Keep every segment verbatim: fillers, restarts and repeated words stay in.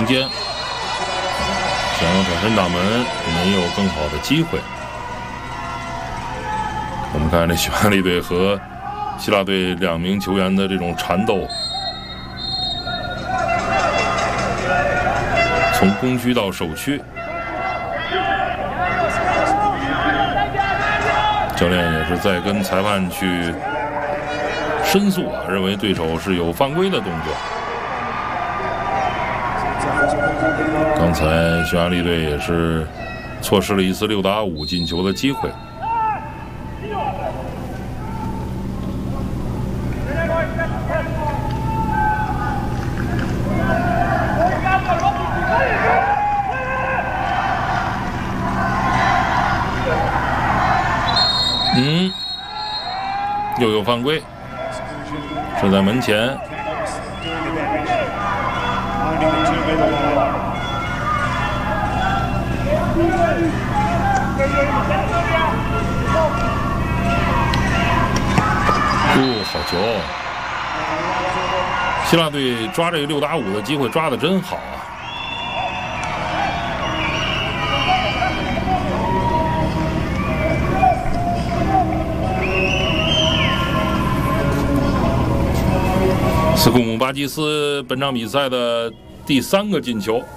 间，想要转身打门没有更好的机会。我们看这匈牙利队和希腊队两名球员的这种缠斗，从攻区到守区，教练也是在跟裁判去申诉啊，认为对手是有犯规的动作。刚才匈牙利队也是错失了一次六打五进球的机会。嗯，又有犯规，是在门前。哦，好球！希腊队抓这个六打五的机会抓得真好啊！斯库姆巴基斯本场比赛的第三个进球。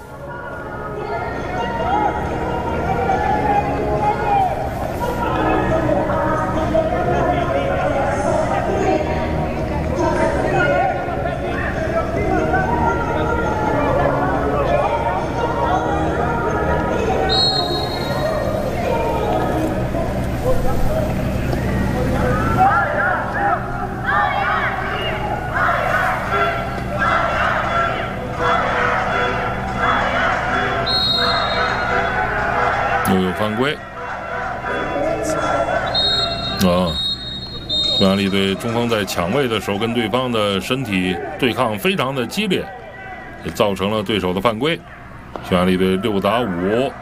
又有犯规啊！匈牙利队中锋在抢位的时候跟对方的身体对抗非常的激烈，也造成了对手的犯规。匈牙利队六打五，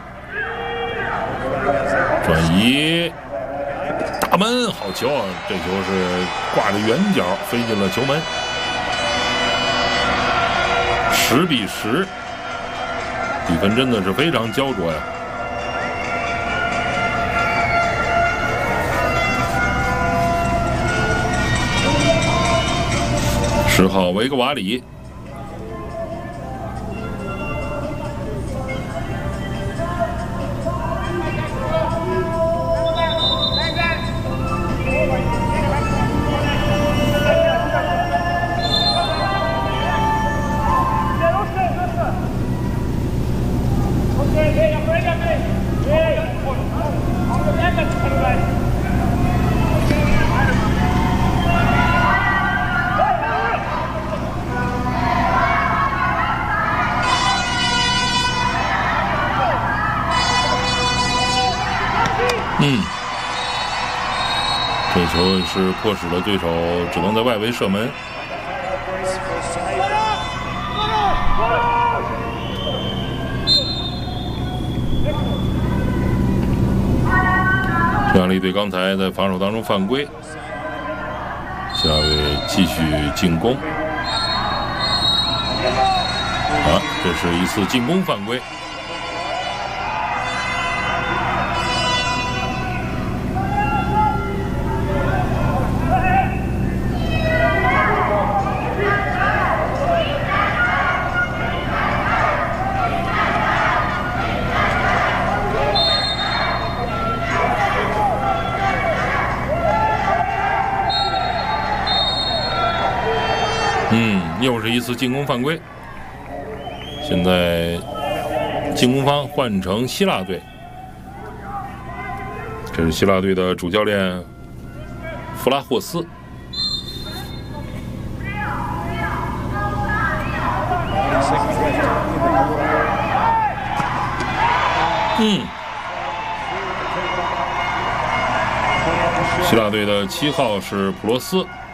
转移大门，好球啊！这球是挂着圆角飞进了球门，十比十，比分真的是非常焦灼呀。十号维格瓦里，嗯，这球是迫使了对手只能在外围射门。匈牙利队刚才在防守当中犯规，希腊队继续进攻。啊，这是一次进攻犯规。嗯，又是一次进攻犯规。现在进攻方换成希腊队，这是希腊队的主教练弗拉霍斯。嗯，希腊队的七号是普罗斯。